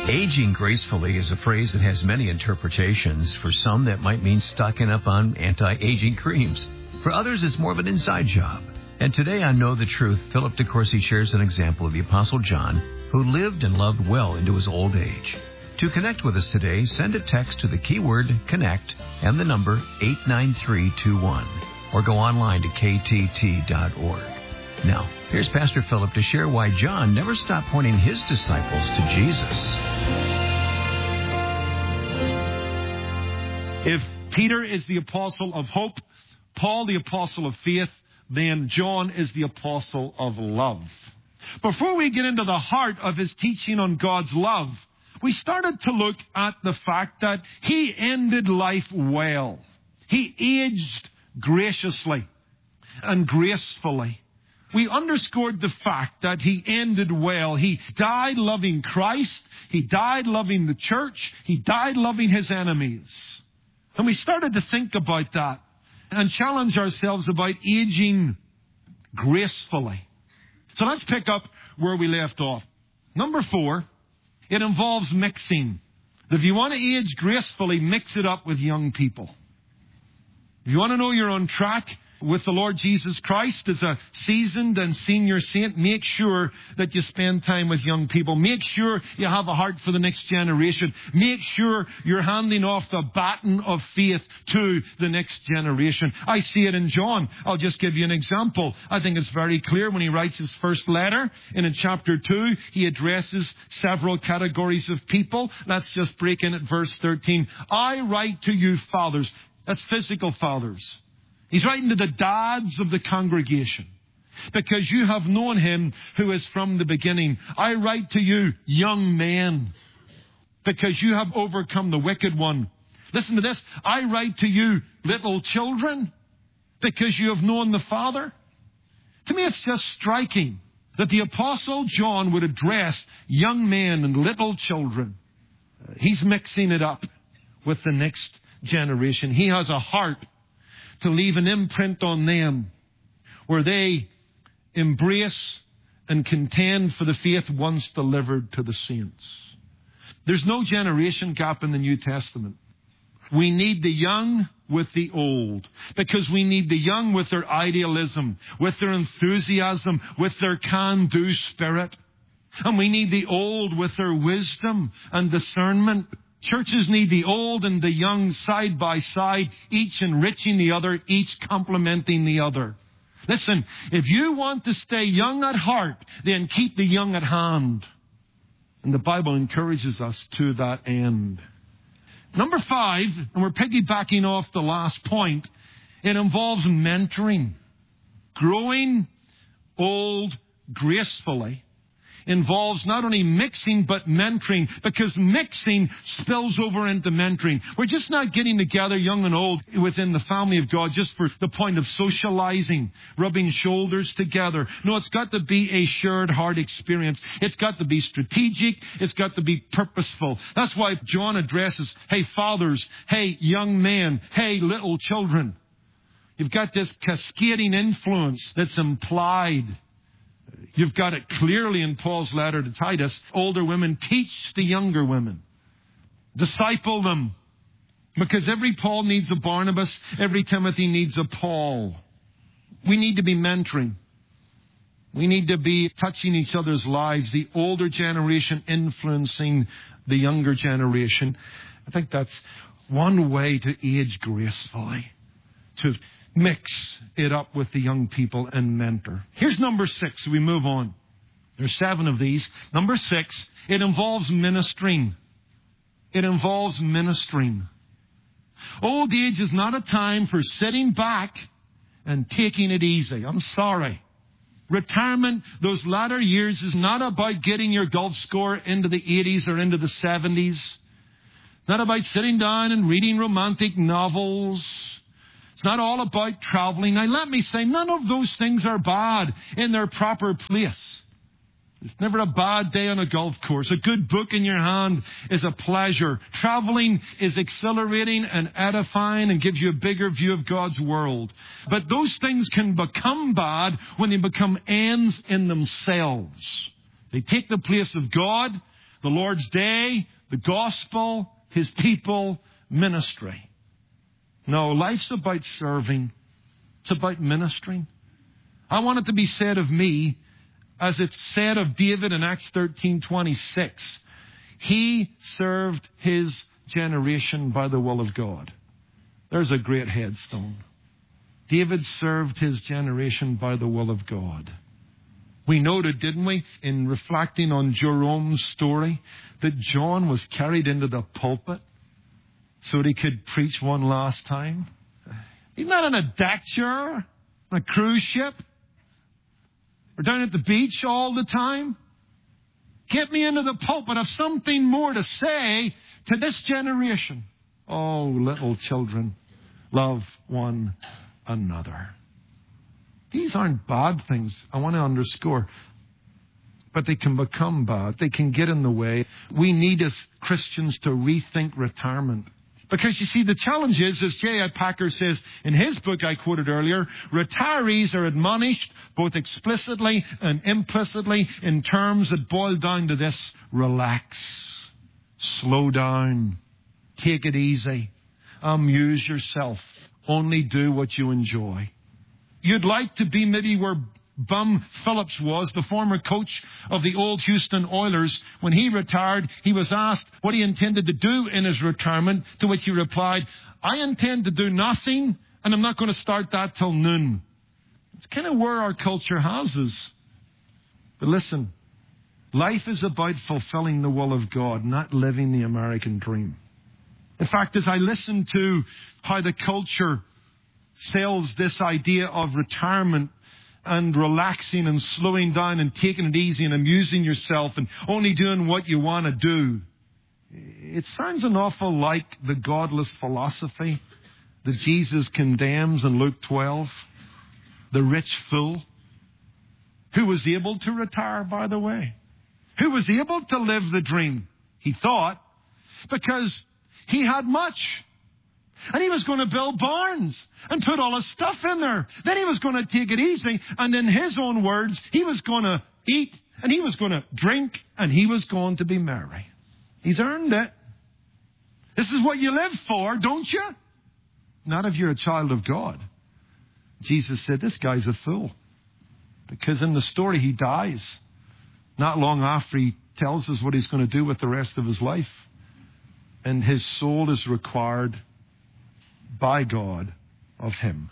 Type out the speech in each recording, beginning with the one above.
Aging gracefully is a phrase that has many interpretations. For some, that might mean stocking up on anti-aging creams. For others, it's more of an inside job. And today on Know the Truth, Philip DeCourcy shares an example of the Apostle John, who lived and loved well into his old age. To connect with us today, send a text to the keyword CONNECT and the number 89321, or go online to ktt.org. Now, here's Pastor Philip to share why John never stopped pointing his disciples to Jesus. If Peter is the apostle of hope, Paul the apostle of faith, then John is the apostle of love. Before we get into the heart of his teaching on God's love, we started to look at the fact that he ended life well. He aged graciously and gracefully. We underscored the fact that he ended well. He died loving Christ. He died loving the church. He died loving his enemies. And we started to think about that and challenge ourselves about aging gracefully. So let's pick up where we left off. Number 4, it involves mixing. If you want to age gracefully, mix it up with young people. If you want to know you're on track with the Lord Jesus Christ as a seasoned and senior saint, make sure that you spend time with young people. Make sure you have a heart for the next generation. Make sure you're handing off the baton of faith to the next generation. I see it in John. I'll just give you an example. I think it's very clear when he writes his first letter. And in chapter 2, he addresses several categories of people. Let's just break in at verse 13. I write to you, fathers. That's physical fathers. He's writing to the dads of the congregation, because you have known him who is from the beginning. I write to you, young men, because you have overcome the wicked one. Listen to this. I write to you, little children, because you have known the Father. To me, it's just striking that the Apostle John would address young men and little children. He's mixing it up with the next generation. He has a heart to leave an imprint on them where they embrace and contend for the faith once delivered to the saints. There's no generation gap in the New Testament. We need the young with the old, because we need the young with their idealism, with their enthusiasm, with their can-do spirit. And we need the old with their wisdom and discernment. Churches need the old and the young side by side, each enriching the other, each complementing the other. Listen, if you want to stay young at heart, then keep the young at hand. And the Bible encourages us to that end. Number 5, and we're piggybacking off the last point, it involves mentoring. Growing old gracefully involves not only mixing but mentoring, because mixing spills over into mentoring. We're just not getting together, young and old, within the family of God just for the point of socializing, rubbing shoulders together. No, it's got to be a shared heart experience. It's got to be strategic. It's got to be purposeful. That's why John addresses, hey, fathers, hey, young men, hey, little children. You've got this cascading influence that's implied. You've got it clearly in Paul's letter to Titus. Older women, teach the younger women. Disciple them. Because every Paul needs a Barnabas. Every Timothy needs a Paul. We need to be mentoring. We need to be touching each other's lives. The older generation influencing the younger generation. I think that's one way to age gracefully. To mix it up with the young people and mentor. Here's number 6. We move on. There's 7 of these. Number 6, it involves ministering. It involves ministering. Old age is not a time for sitting back and taking it easy. I'm sorry. Retirement, those latter years, is not about getting your golf score into the 80s or into the 70s. It's not about sitting down and reading romantic novels. It's not all about traveling. Now, let me say, none of those things are bad in their proper place. It's never a bad day on a golf course. A good book in your hand is a pleasure. Traveling is exhilarating and edifying and gives you a bigger view of God's world. But those things can become bad when they become ends in themselves. They take the place of God. the Lord's Day, the gospel, His people, ministry. No, life's about serving. It's about ministering. I want it to be said of me, as it's said of David in Acts 13:26. He served his generation by the will of God. There's a great headstone. David served his generation by the will of God. We noted, didn't we, in reflecting on Jerome's story, that John was carried into the pulpit so that he could preach one last time. He's not on a deck chair, on a cruise ship. We're down at the beach all the time. Get me into the pulpit of something more to say to this generation. Oh, little children, love one another. These aren't bad things, I want to underscore. But they can become bad. They can get in the way. We need as Christians to rethink retirement. Because you see, the challenge is, as J.I. Packer says in his book I quoted earlier, retirees are admonished both explicitly and implicitly in terms that boil down to this: relax, slow down, take it easy, amuse yourself, only do what you enjoy. You'd like to be maybe where Bum Phillips was, the former coach of the old Houston Oilers. When he retired, he was asked what he intended to do in his retirement, to which he replied, I intend to do nothing, and I'm not going to start that till noon. It's kind of where our culture has us. But listen, life is about fulfilling the will of God, not living the American dream. In fact, as I listen to how the culture sells this idea of retirement and relaxing and slowing down and taking it easy and amusing yourself and only doing what you want to do, it sounds an awful like the godless philosophy that Jesus condemns in Luke 12. The rich fool, who was able to retire, by the way, who was able to live the dream, he thought, because he had much. And he was going to build barns and put all his stuff in there. Then he was going to take it easy. And in his own words, he was going to eat and he was going to drink and he was going to be merry. He's earned it. This is what you live for, don't you? Not if you're a child of God. Jesus said, this guy's a fool. Because in the story, he dies. Not long after, he tells us what he's going to do with the rest of his life. And his soul is required by God of him.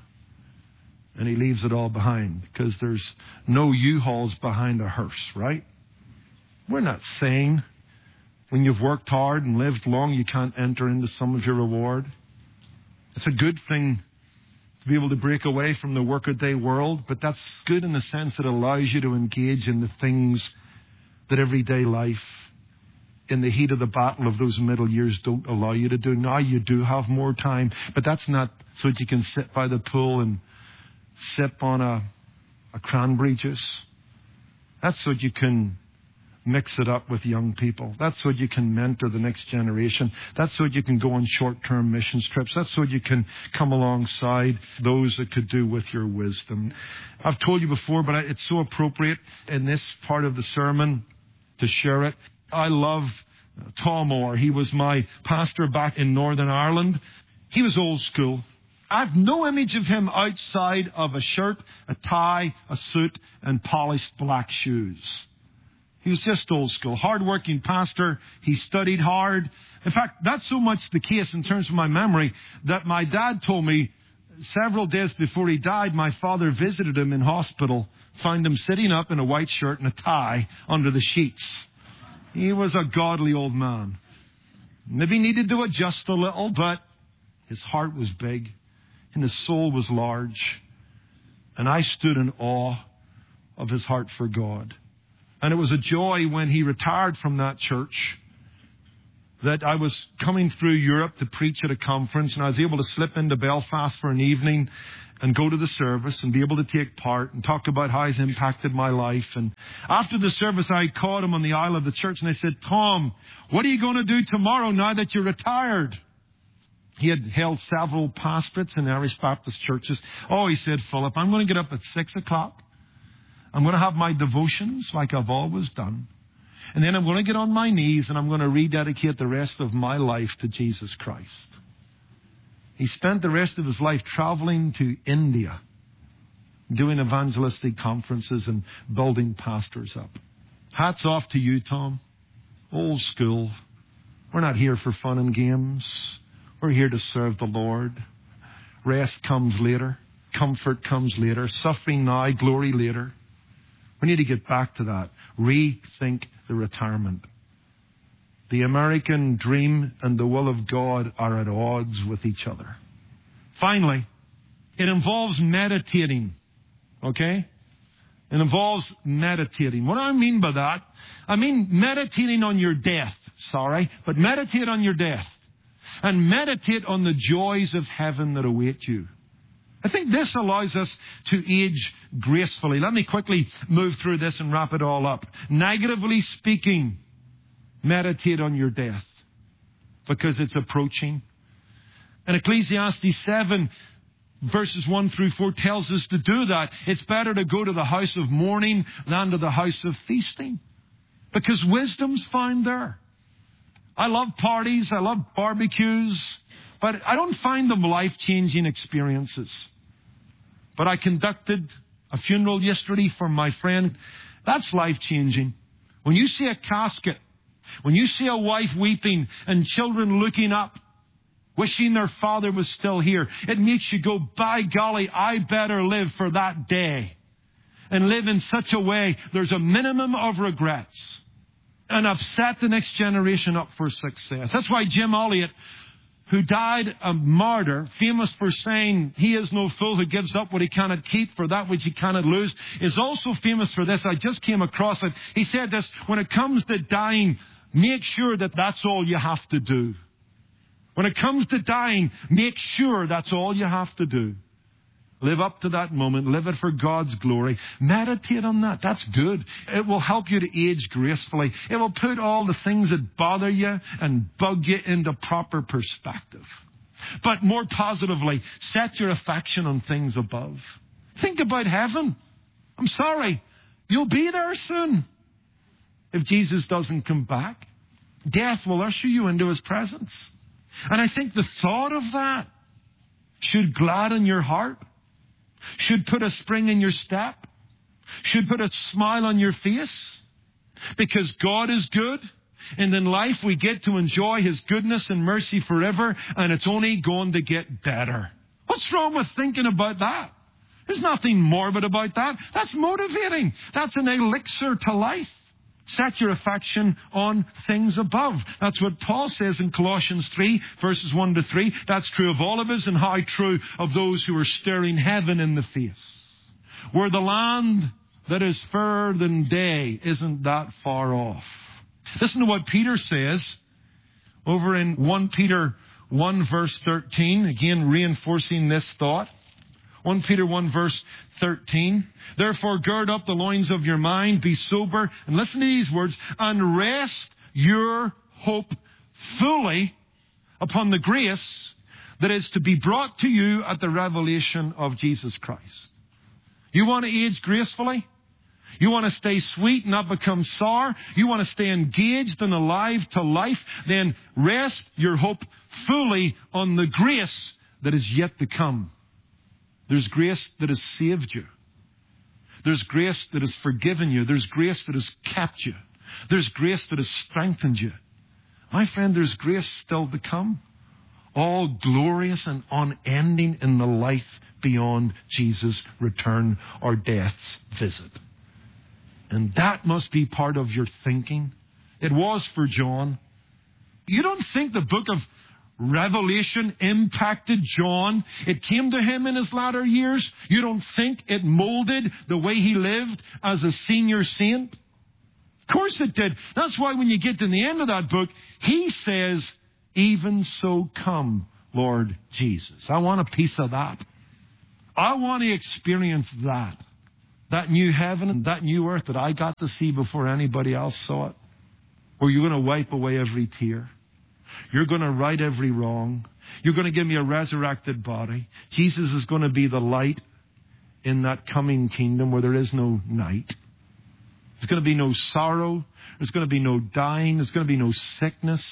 And he leaves it all behind because there's no U-Hauls behind a hearse, right? We're not saying when you've worked hard and lived long, you can't enter into some of your reward. It's a good thing to be able to break away from the workaday world, but that's good in the sense that it allows you to engage in the things that everyday life in the heat of the battle of those middle years don't allow you to do. Now you do have more time, but that's not so that you can sit by the pool and sip on a cranberry juice. That's so that you can mix it up with young people. That's so that you can mentor the next generation. That's so that you can go on short-term missions trips. That's so that you can come alongside those that could do with your wisdom. I've told you before, but it's so appropriate in this part of the sermon to share it. I love Tom Orr. He was my pastor back in Northern Ireland. He was old school. I've no image of him outside of a shirt, a tie, a suit, and polished black shoes. He was just old school, hard-working pastor. He studied hard. In fact, that's so much the case in terms of my memory that my dad told me several days before he died, my father visited him in hospital, found him sitting up in a white shirt and a tie under the sheets. He was a godly old man. Maybe needed to adjust a little, but his heart was big and his soul was large. And I stood in awe of his heart for God. And it was a joy when he retired from that church that I was coming through Europe to preach at a conference, and I was able to slip into Belfast for an evening and go to the service and be able to take part and talk about how he's impacted my life. And after the service, I caught him on the aisle of the church and I said, Tom, what are you going to do tomorrow now that you're retired? He had held several pastorates in Irish Baptist churches. Oh, he said, Philip, I'm going to get up at 6 o'clock. I'm going to have my devotions like I've always done. And then I'm going to get on my knees and I'm going to rededicate the rest of my life to Jesus Christ. He spent the rest of his life traveling to India, doing evangelistic conferences and building pastors up. Hats off to you, Tom. Old school. We're not here for fun and games. We're here to serve the Lord. Rest comes later. Comfort comes later. Suffering now, glory later. We need to get back to that. Rethink the retirement. The American dream and the will of God are at odds with each other. Finally, it involves meditating. Okay? It involves meditating. What do I mean by that? I mean meditating on your death. But meditate on your death. And meditate on the joys of heaven that await you. I think this allows us to age gracefully. Let me quickly move through this and wrap it all up. Negatively speaking, meditate on your death because it's approaching. And Ecclesiastes 7 verses 1 through 4 tells us to do that. It's better to go to the house of mourning than to the house of feasting because wisdom's found there. I love parties. I love barbecues. But I don't find them life-changing experiences. But I conducted a funeral yesterday for my friend. That's life-changing. When you see a casket, when you see a wife weeping and children looking up, wishing their father was still here, it makes you go, by golly, I better live for that day. And live in such a way, there's a minimum of regrets. And I've set the next generation up for success. That's why Jim Elliot, who died a martyr, famous for saying, he is no fool who gives up what he cannot keep for that which he cannot lose, is also famous for this. I just came across it. He said this, when it comes to dying, make sure that that's all you have to do. When it comes to dying, make sure that's all you have to do. Live up to that moment. Live it for God's glory. Meditate on that. That's good. It will help you to age gracefully. It will put all the things that bother you and bug you into proper perspective. But more positively, set your affection on things above. Think about heaven. I'm sorry. You'll be there soon. If Jesus doesn't come back, death will usher you into his presence. And I think the thought of that should gladden your heart. Should put a spring in your step. Should put a smile on your face. Because God is good. And in life we get to enjoy his goodness and mercy forever. And it's only going to get better. What's wrong with thinking about that? There's nothing morbid about that. That's motivating. That's an elixir to life. Set your affection on things above. That's what Paul says in Colossians 3, verses 1 to 3. That's true of all of us, and how true of those who are staring heaven in the face. Where the land that is fairer than day isn't that far off. Listen to what Peter says over in 1 Peter 1, verse 13. Again, reinforcing this thought. 1 Peter 1 verse 13. Therefore gird up the loins of your mind, be sober, and listen to these words, and rest your hope fully upon the grace that is to be brought to you at the revelation of Jesus Christ. You want to age gracefully? You want to stay sweet and not become sour? You want to stay engaged and alive to life? Then rest your hope fully on the grace that is yet to come. There's grace that has saved you. There's grace that has forgiven you. There's grace that has kept you. There's grace that has strengthened you. My friend, there's grace still to come. All glorious and unending in the life beyond Jesus' return or death's visit. And that must be part of your thinking. It was for John. You don't think the book of Revelation impacted John? It came to him in his latter years. You don't think it molded the way he lived as a senior saint? Of course it did. That's why when you get to the end of that book, he says, even so come, Lord Jesus. I want a piece of that. I want to experience that. That new heaven and that new earth that I got to see before anybody else saw it. Where you're going to wipe away every tear. You're going to right every wrong. You're going to give me a resurrected body. Jesus is going to be the light in that coming kingdom where there is no night. There's going to be no sorrow. There's going to be no dying. There's going to be no sickness.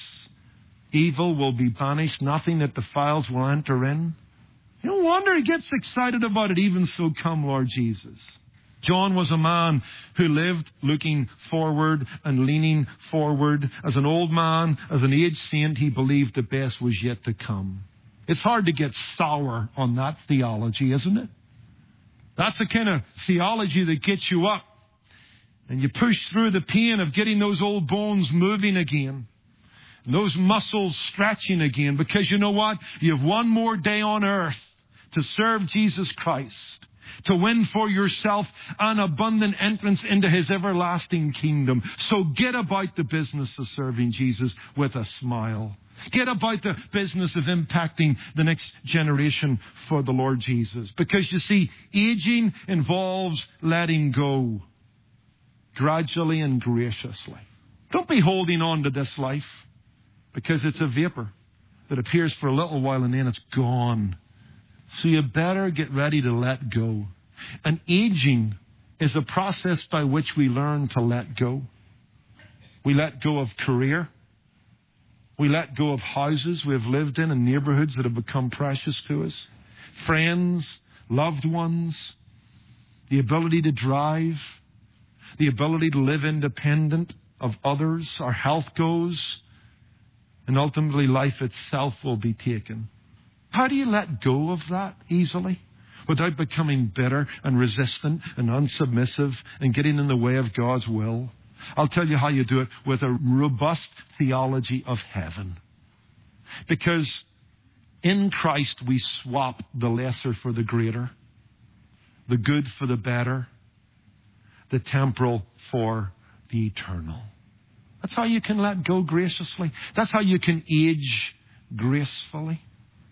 Evil will be banished. Nothing that defiles will enter in. No wonder he gets excited about it. Even so, come, Lord Jesus. John was a man who lived looking forward and leaning forward. As an old man, as an aged saint, he believed the best was yet to come. It's hard to get sour on that theology, isn't it? That's the kind of theology that gets you up. And you push through the pain of getting those old bones moving again. And those muscles stretching again. Because you know what? You have one more day on earth to serve Jesus Christ. To win for yourself an abundant entrance into His everlasting kingdom. So get about the business of serving Jesus with a smile. Get about the business of impacting the next generation for the Lord Jesus. Because you see, aging involves letting go. Gradually and graciously. Don't be holding on to this life. Because it's a vapor that appears for a little while and then it's gone. So you better get ready to let go. And aging is a process by which we learn to let go. We let go of career. We let go of houses we have lived in and neighborhoods that have become precious to us. Friends, loved ones, the ability to drive, the ability to live independent of others. Our health goes, and ultimately life itself will be taken. How do you let go of that easily without becoming bitter and resistant and unsubmissive and getting in the way of God's will? I'll tell you how you do it, with a robust theology of heaven. Because in Christ we swap the lesser for the greater, the good for the better, the temporal for the eternal. That's how you can let go graciously. That's how you can age gracefully.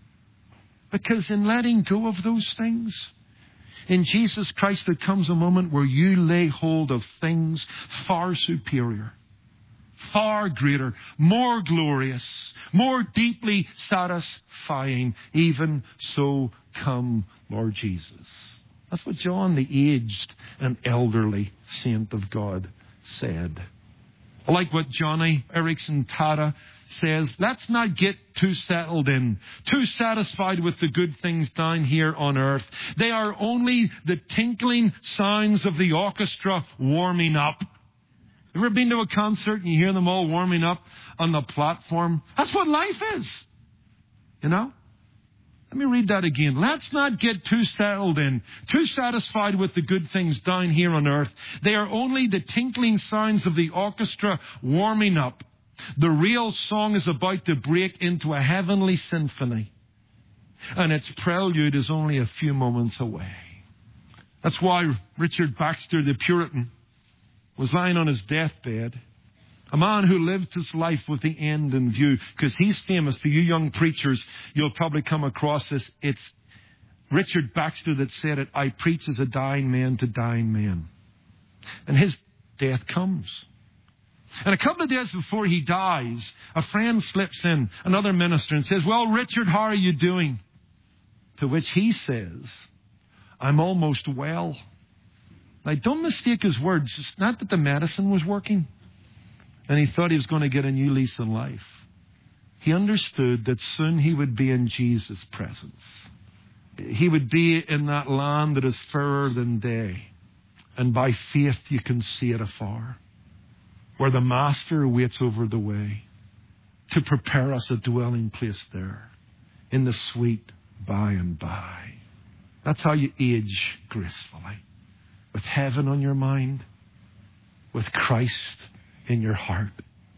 Because in letting go of those things, in Jesus Christ there comes a moment where you lay hold of things far superior, far greater, more glorious, more deeply satisfying. Even so, come, Lord Jesus. That's what John, the aged and elderly saint of God, said. I like what Johnny Erickson Tada says. Let's not get too settled in, too satisfied with the good things down here on earth. They are only the tinkling sounds of the orchestra warming up. Ever been to a concert and you hear them all warming up on the platform? That's what life is. You know? Let me read that again. Let's not get too settled in, too satisfied with the good things down here on earth. They are only the tinkling sounds of the orchestra warming up. The real song is about to break into a heavenly symphony. And its prelude is only a few moments away. That's why Richard Baxter, the Puritan, was lying on his deathbed. A man who lived his life with the end in view. Because he's famous. For you young preachers, you'll probably come across this. It's Richard Baxter that said it. I preach as a dying man to dying men. And his death comes. And a couple of days before he dies, a friend slips in, another minister, and says, well, Richard, how are you doing? To which he says, I'm almost well. Now, don't mistake his words. It's not that the medicine was working. And he thought he was going to get a new lease on life. He understood that soon he would be in Jesus' presence. He would be in that land that is fairer than day. And by faith you can see it afar. Where the Master waits over the way to prepare us a dwelling place there in the sweet by and by. That's how you age gracefully. With heaven on your mind, with Christ in your heart,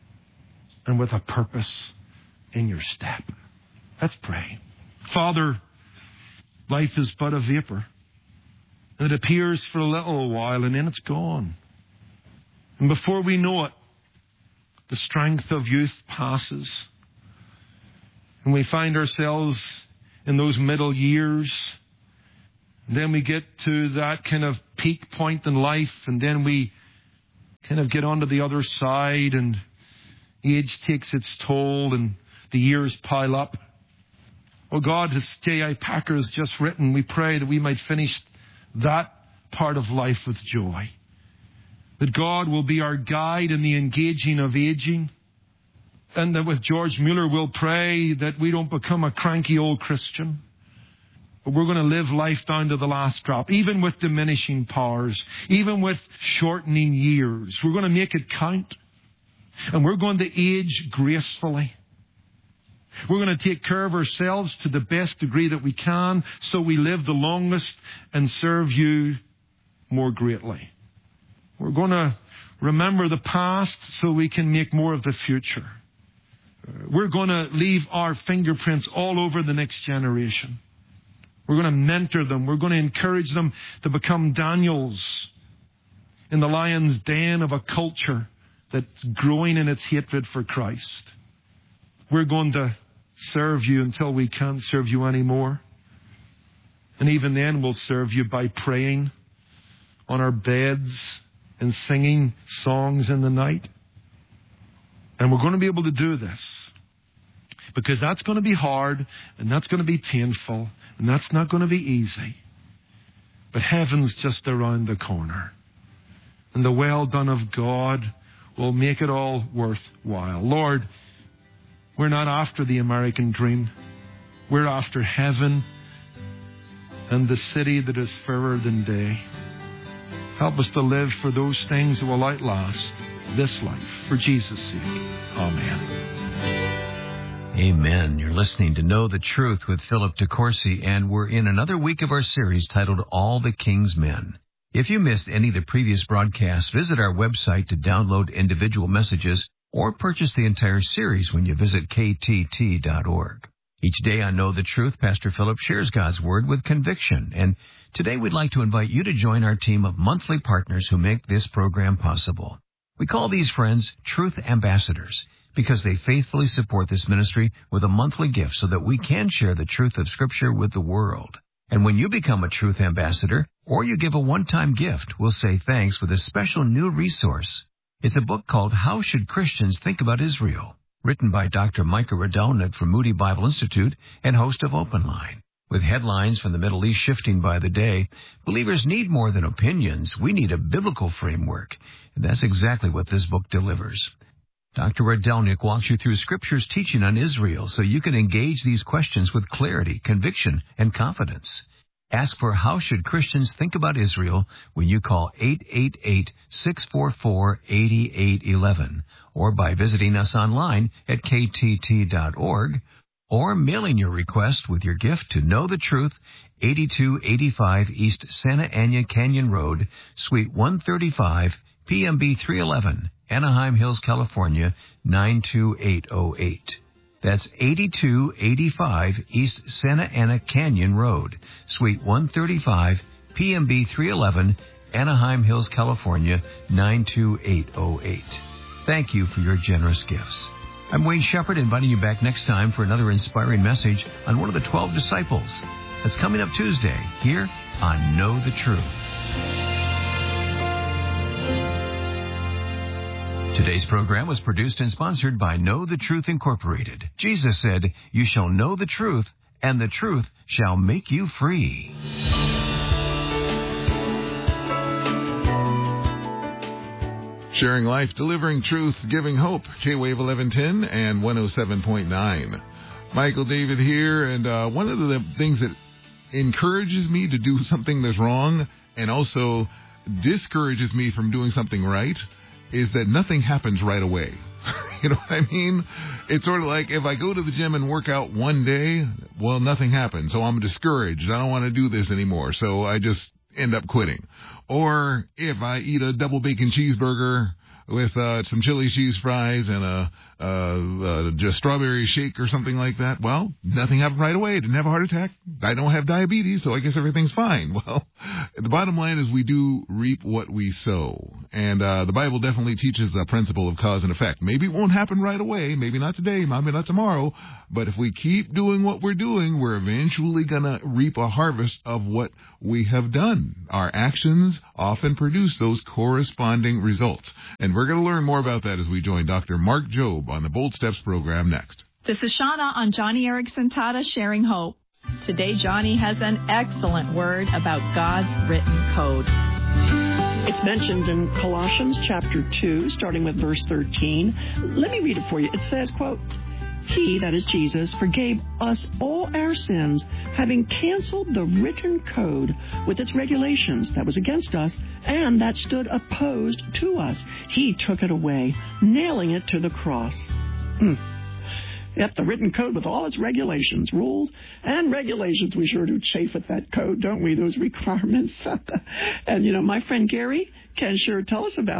and with a purpose in your step. Let's pray. Father, life is but a vapor. And it appears for a little while and then it's gone. And before we know it, the strength of youth passes. And we find ourselves in those middle years. And then we get to that kind of peak point in life. And then we kind of get onto the other side. And age takes its toll and the years pile up. Oh God, as J.I. Packer has just written, we pray that we might finish that part of life with joy. that God will be our guide in the engaging of aging. And that with George Mueller, we'll pray that we don't become a cranky old Christian. But we're going to live life down to the last drop, even with diminishing powers, even with shortening years. We're going to make it count. And we're going to age gracefully. We're going to take care of ourselves to the best degree that we can, so we live the longest and serve you more greatly. We're going to remember the past so we can make more of the future. We're going to leave our fingerprints all over the next generation. We're going to mentor them. We're going to encourage them to become Daniels in the lion's den of a culture that's growing in its hatred for Christ. We're going to serve you until we can't serve you anymore. And even then we'll serve you by praying on our beds and singing songs in the night. And we're going to be able to do this because that's going to be hard and that's going to be painful and that's not going to be easy. But heaven's just around the corner. And the well done of God will make it all worthwhile. Lord, we're not after the American dream. We're after heaven and the city that is fairer than day. Help us to live for those things that will outlast this life. For Jesus' sake. Amen. Amen. You're listening to Know the Truth with Philip DeCourcy, and we're in another week of our series titled All the King's Men. If you missed any of the previous broadcasts, visit our website to download individual messages or purchase the entire series when you visit ktt.org. Each day on Know the Truth, Pastor Philip shares God's Word with conviction, and today we'd like to invite you to join our team of monthly partners who make this program possible. We call these friends Truth Ambassadors because they faithfully support this ministry with a monthly gift so that we can share the truth of Scripture with the world. And when you become a Truth Ambassador or you give a one-time gift, we'll say thanks with a special new resource. It's a book called How Should Christians Think About Israel, written by Dr. Micah Radelnik from Moody Bible Institute and host of Open Line. With headlines from the Middle East shifting by the day, believers need more than opinions. We need a biblical framework. And that's exactly what this book delivers. Dr. Radelnik walks you through Scripture's teaching on Israel so you can engage these questions with clarity, conviction, and confidence. Ask for How Should Christians Think About Israel when you call 888-644-8811 or by visiting us online at ktt.org or mailing your request with your gift to Know the Truth, 8285 East Santa Ana Canyon Road, Suite 135, PMB 311, Anaheim Hills, California, 92808. That's 8285 East Santa Ana Canyon Road, Suite 135, PMB 311, Anaheim Hills, California, 92808. Thank you for your generous gifts. I'm Wayne Shepherd, inviting you back next time for another inspiring message on one of the 12 disciples. That's coming up Tuesday here on Know the Truth. Today's program was produced and sponsored by Know the Truth Incorporated. Jesus said, "You shall know the truth, and the truth shall make you free." Sharing life, delivering truth, giving hope. K-Wave 1110 and 107.9. Michael David here, and one of the things that encourages me to do something that's wrong and also discourages me from doing something right is that nothing happens right away. You know what I mean? It's sort of like if I go to the gym and work out one day, well, nothing happens. So I'm discouraged. I don't want to do this anymore. So I just end up quitting. Or if I eat a double bacon cheeseburger with some chili cheese fries and just strawberry shake or something like that, well, nothing happened right away. I didn't have a heart attack. I don't have diabetes, so I guess everything's fine. Well, the bottom line is we do reap what we sow. And the Bible definitely teaches the principle of cause and effect. Maybe it won't happen right away. Maybe not today. Maybe not tomorrow. But if we keep doing what we're doing, we're eventually going to reap a harvest of what we have done. Our actions often produce those corresponding results. And we're going to learn more about that as we join Dr. Mark Jobe on the Bold Steps program next. This is Shauna on Johnny Erickson Tata Sharing Hope. Today, Johnny has an excellent word about God's written code. It's mentioned in Colossians chapter 2, starting with verse 13. Let me read it for you. It says, quote, He, that is Jesus, forgave us all our sins, having canceled the written code with its regulations that was against us and that stood opposed to us. He took it away, nailing it to the cross. Yet the written code with all its regulations, rules, and regulations, we sure do chafe at that code, don't we, those requirements? And, my friend Gary can sure tell us about